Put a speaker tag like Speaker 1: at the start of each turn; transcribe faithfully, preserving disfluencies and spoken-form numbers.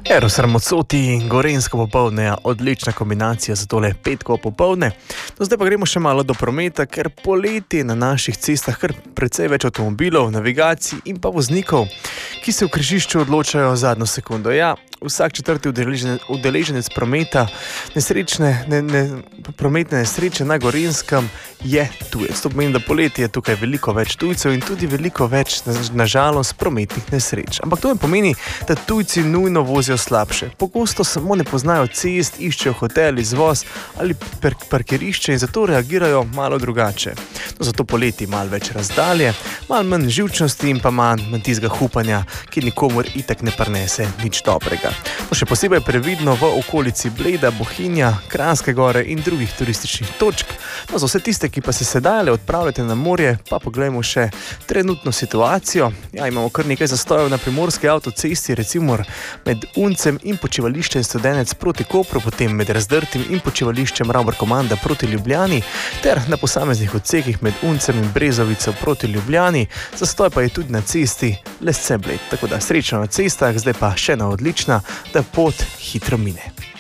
Speaker 1: Ero Sramocoti, gorensko popoldne, odlična kombinacija za tole petko popoldne. No, zdaj pa gremo še malo do prometa, ker poleti na naših cestah kar precej več avtomobilov, navigacij in pa voznikov, ki se v križišču odločajo zadnjo sekundo. Ja, vsak četrti udeleženec, udeleženec prometa, nesrečne, ne, ne, prometne nesreče na Gorenskem je tujec. To pomeni, da poleti je tukaj veliko več tujcev in tudi veliko več, nažalost, prometnih nesreč. Ampak to ne pomeni, da tujci nujno vozijo slabše. Pogosto samo ne poznajo cest, iščejo hotel, izvoz ali per, parkirišče in zato reagirajo malo drugače. No, zato poleti malo več razdalje, malo manj živčnosti in pa manj, manj tistega hupanja, ki nikomur itak ne prinese nič dobrega. No, še posebej previdno v okolici Bleda, Bohinja, Kranjske gore in drugih turističnih točk. No, za vse tiste, ki pa se sedaj odpravljate na morje, pa poglejmo še trenutno situacijo. Ja, imamo kar nekaj zastojev na primorski avtocesti, recimo med Uncem in počivališčem Studenec proti Kopru, potem med Razdrtim in počivališčem Ravbar-Komanda proti Ljubljani, ter na posameznih odsekih med Uncem in Brezovico proti Ljubljani. Zastoj pa je tudi na cesti Lesce-Bled. Tako da srečno na cestah, zdaj pa še ena odlična, da pot hitro mine.